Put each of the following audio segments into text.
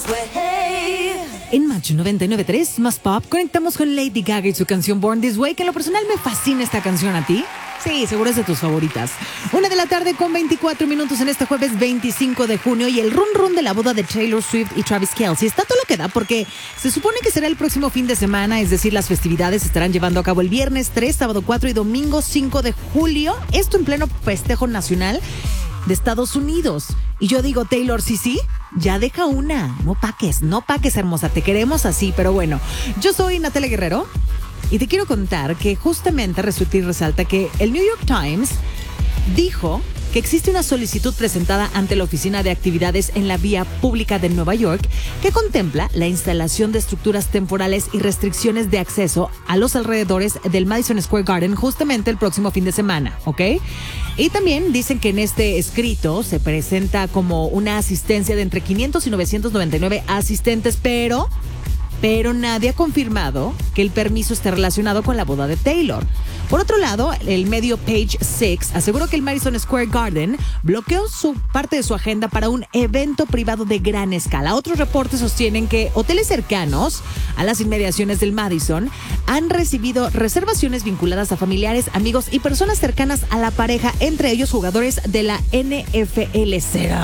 En Match 99.3, más pop, conectamos con Lady Gaga y su canción Born This Way, que en lo personal me fascina esta canción. ¿A ti? Sí, seguro es de tus favoritas. 1:00 con 24 minutos en este jueves 25 de junio y el run de la boda de Taylor Swift y Travis Kelce está todo lo que da porque se supone que será el próximo fin de semana, es decir, las festividades se estarán llevando a cabo el viernes 3, sábado 4 y domingo 5 de julio. Esto en pleno festejo nacional de Estados Unidos. Y yo digo, Taylor, sí, ya deja una. No paques, hermosa, te queremos así. Pero bueno, yo soy Natalia Guerrero y te quiero contar que justamente resulta y resalta que el New York Times dijo que existe una solicitud presentada ante la Oficina de Actividades en la Vía Pública de Nueva York que contempla la instalación de estructuras temporales y restricciones de acceso a los alrededores del Madison Square Garden justamente el próximo fin de semana, ¿ok? Y también dicen que en este escrito se presenta como una asistencia de entre 500 y 999 asistentes, pero nadie ha confirmado que el permiso esté relacionado con la boda de Taylor. Por otro lado, el medio Page Six aseguró que el Madison Square Garden bloqueó parte de su agenda para un evento privado de gran escala. Otros reportes sostienen que hoteles cercanos a las inmediaciones del Madison han recibido reservaciones vinculadas a familiares, amigos y personas cercanas a la pareja, entre ellos jugadores de la NFL.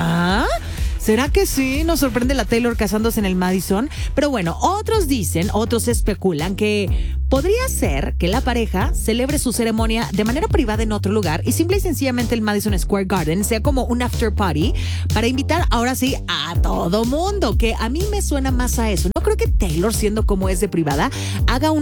¿Será que sí? Nos sorprende la Taylor casándose en el Madison. Pero bueno, otros especulan que podría ser que la pareja celebre su ceremonia de manera privada en otro lugar y simple y sencillamente el Madison Square Garden sea como un after party para invitar ahora sí a todo mundo, que a mí me suena más a eso. No creo que Taylor, siendo como es de privada, haga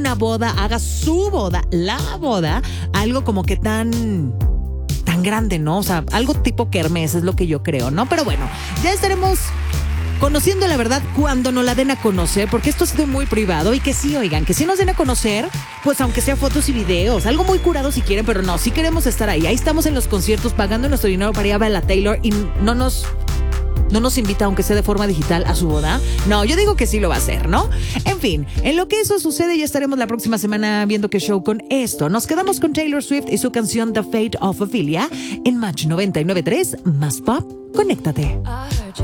su boda, la boda, algo como que tan grande, ¿no? O sea, algo tipo kermés es lo que yo creo, ¿no? Pero bueno, ya estaremos conociendo la verdad cuando nos la den a conocer, porque esto ha sido muy privado y que sí, oigan, que sí nos den a conocer, pues aunque sea fotos y videos, algo muy curado si quieren, pero no, sí queremos estar ahí. Ahí estamos en los conciertos pagando nuestro dinero para ir a ver a la Taylor y no nos invita, aunque sea de forma digital, a su boda. No, yo digo que sí lo va a hacer, ¿no? En fin, en lo que eso sucede, ya estaremos la próxima semana viendo qué show con esto. Nos quedamos con Taylor Swift y su canción The Fate of Ophelia en Match 99.3, más pop, conéctate.